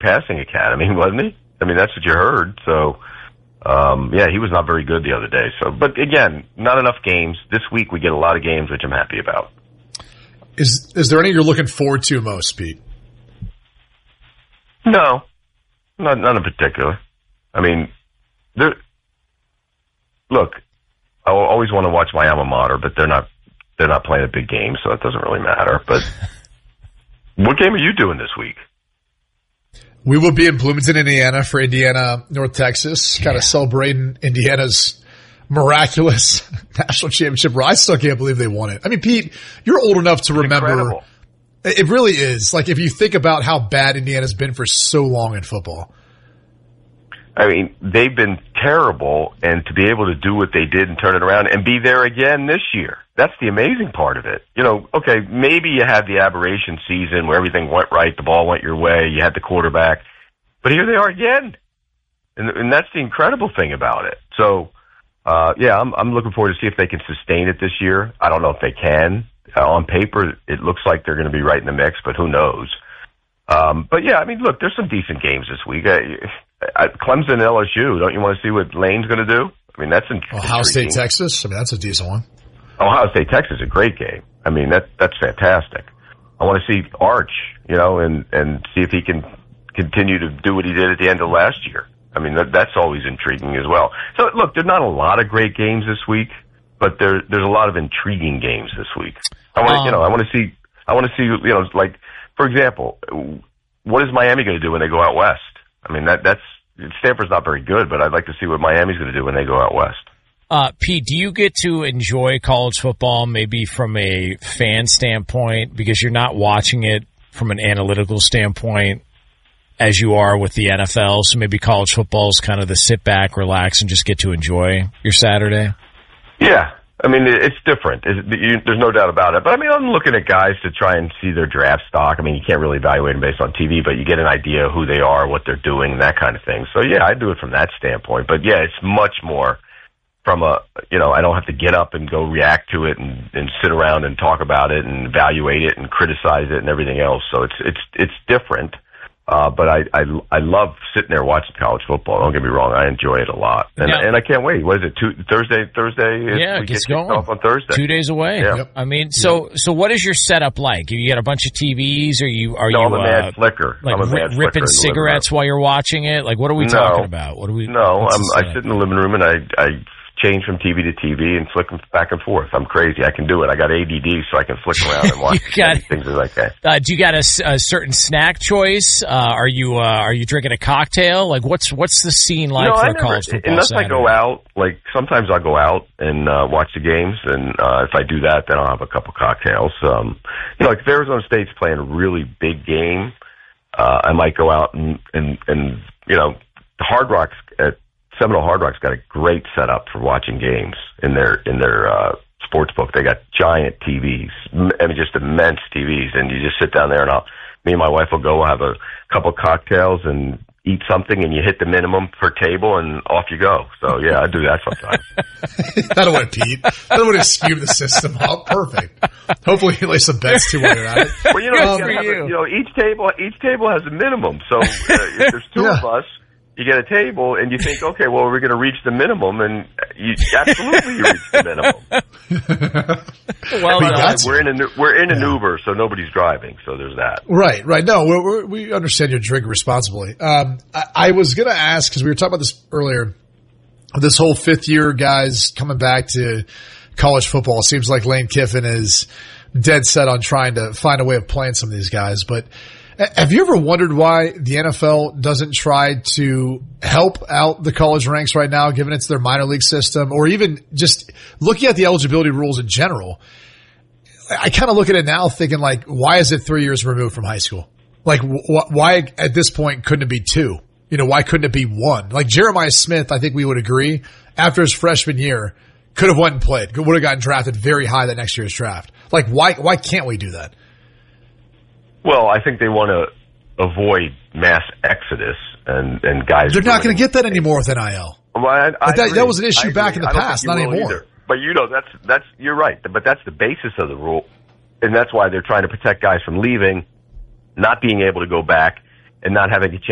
passing academy, wasn't he? I mean, that's what you heard. So, yeah, he was not very good the other day. So, but again, not enough games. This week we get a lot of games, which I'm happy about. Is there any you're looking forward to most, Pete? No, none in particular. I mean, look, I always want to watch my alma mater, but they're not playing a big game, so it doesn't really matter. But what game are you doing this week? We will be in Bloomington, Indiana for Indiana, North Texas, kind of celebrating Indiana's miraculous national championship. I still can't believe they won it. I mean, Pete, you're old enough to remember. Incredible. It really is. Like, if you think about how bad Indiana's been for so long in football. I mean, they've been terrible, and to be able to do what they did and turn it around and be there again this year, that's the amazing part of it. You know, okay, maybe you had the aberration season where everything went right, the ball went your way, you had the quarterback, but here they are again. And that's the incredible thing about it. So, yeah, I'm looking forward to see if they can sustain it this year. I don't know if they can. On paper, it looks like they're going to be right in the mix, but who knows? But yeah, I mean, look, there's some decent games this week. Clemson, LSU. Don't you want to see what Lane's going to do? I mean, that's Ohio State, Texas. I mean, that's a decent one. Ohio State, Texas is a great game. I mean, that's fantastic. I want to see Arch, you know, and see if he can continue to do what he did at the end of last year. I mean, that's always intriguing as well. So look, there's not a lot of great games this week, but there's a lot of intriguing games this week. I want to see, you know, like, for example, what is Miami going to do when they go out west? I mean, Stanford's not very good, but I'd like to see what Miami's going to do when they go out west. Pete, do you get to enjoy college football maybe from a fan standpoint because you're not watching it from an analytical standpoint as you are with the NFL? So maybe college football is kind of the sit back, relax, and just get to enjoy your Saturday? Yeah. I mean, it's different. There's no doubt about it. But, I mean, I'm looking at guys to try and see their draft stock. I mean, you can't really evaluate them based on TV, but you get an idea of who they are, what they're doing, and that kind of thing. So, yeah, I do it from that standpoint. But, yeah, it's much more from I don't have to get up and go react to it and sit around and talk about it and evaluate it and criticize it and everything else. So it's different. But I love sitting there watching college football. Don't get me wrong, I enjoy it a lot, and I can't wait. What is it? Thursday? Yeah, it gets going off on Thursday. 2 days away. Yeah. Yep. I mean, so what is your setup like? You got a bunch of TVs, or I'm a mad flicker. Like I'm a mad ripping cigarettes while you're watching it? Like, what are we talking about? What are we? No, I sit in the living room and I change from TV to TV and flick them back and forth. I'm crazy. I can do it. I got ADD, so I can flick around and watch things as I can. Do you got a certain snack choice? Are you drinking a cocktail? Like, what's the scene like for a college football unless Saturday? I go out, like sometimes I'll go out and watch the games, and if I do that, then I'll have a couple cocktails. Like if Arizona State's playing a really big game, I might go out and the Hard Rock's at Seminole Hard Rock's got a great setup for watching games in their sports book. They got giant TVs, I mean, just immense TVs, and you just sit down there and me and my wife will go have a couple cocktails and eat something, and you hit the minimum per table, and off you go. So yeah, I do that sometimes. That'll work, Pete. That'll would skew the system up. Perfect. Hopefully you lay some bets too while you're at it. Well, each table has a minimum. So if there's two of us, you get a table, and you think, okay, well, we're going to reach the minimum, and you reach the minimum. Well, we're in an Uber, so nobody's driving, so there's that. Right. No, we understand you're drinking responsibly. I was going to ask, because we were talking about this earlier, this whole fifth-year guys coming back to college football. It seems like Lane Kiffin is dead set on trying to find a way of playing some of these guys, but have you ever wondered why the NFL doesn't try to help out the college ranks right now, given it's their minor league system, or even just looking at the eligibility rules in general? I kind of look at it now thinking, like, why is it 3 years removed from high school? Like, why at this point couldn't it be 2? Why couldn't it be 1? Like Jeremiah Smith, I think we would agree, after his freshman year, could have went and played, would have gotten drafted very high that next year's draft. Like, why can't we do that? Well, I think they want to avoid mass exodus and guys. They're not going to get that anymore with NIL. Well, that was an issue back in the past, not anymore. Either. But that's you're right. But that's the basis of the rule, and that's why they're trying to protect guys from leaving, not being able to go back, and not having a